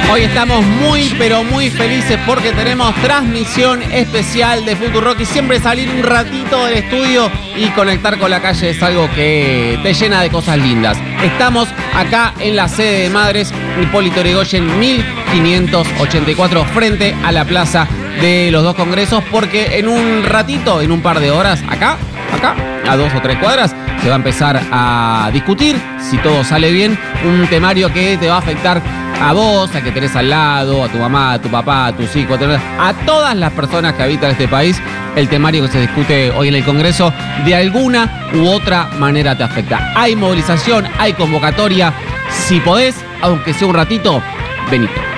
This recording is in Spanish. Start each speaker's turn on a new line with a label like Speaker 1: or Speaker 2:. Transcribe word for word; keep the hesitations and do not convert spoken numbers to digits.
Speaker 1: Hoy estamos muy, pero muy felices porque tenemos transmisión especial de Futurock y siempre salir un ratito del estudio y conectar con la calle es algo que te llena de cosas lindas. Estamos acá en la sede de Madres, Hipólito Yrigoyen mil quinientos ochenta y cuatro, frente a la plaza de los dos congresos, porque en un ratito, en un par de horas, acá, acá, a dos o tres cuadras, se va a empezar a discutir, si todo sale bien, un temario que te va a afectar a vos, a que tenés al lado, a tu mamá, a tu papá, a tus hijos, a todas las personas que habitan este país. El temario que se discute hoy en el Congreso de alguna u otra manera te afecta. Hay movilización, hay convocatoria. Si podés, aunque sea un ratito, venite.